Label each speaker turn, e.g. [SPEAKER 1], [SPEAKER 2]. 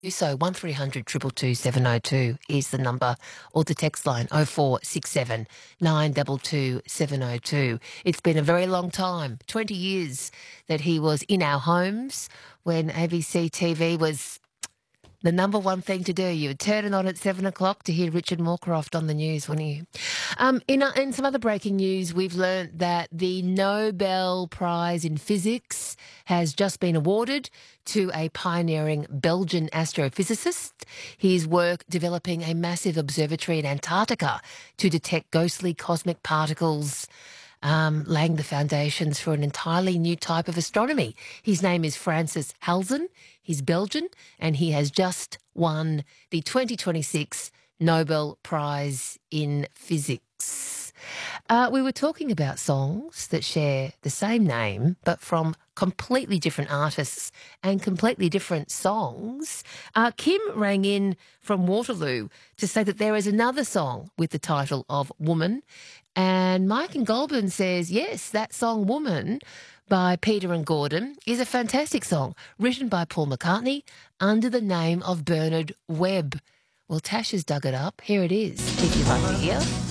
[SPEAKER 1] So 1300 222 702 is the number, or the text line 0467 922 702. It's been a very long time, 20 years that he was in our homes when ABC TV was the number one thing to do. You would turn it on at 7 o'clock to hear Richard Moorcroft on the news, wouldn't you? In some other breaking news, we've learnt that the Nobel Prize in Physics has just been awarded to a pioneering Belgian astrophysicist. His work developing a massive observatory in Antarctica to detect ghostly cosmic particles, laying the foundations for an entirely new type of astronomy. His name is Francis Halzen. He's Belgian, and he has just won the 2026 Nobel Prize in Physics. We were talking about songs that share the same name, but from completely different artists and completely different songs. Kim rang in from Waterloo to say that there is another song with the title of Woman. And Mike in Goulburn says, yes, that song Woman by Peter and Gordon is a fantastic song written by Paul McCartney under the name of Bernard Webb. Well, Tash has dug it up. Here it is, if you'd like to hear.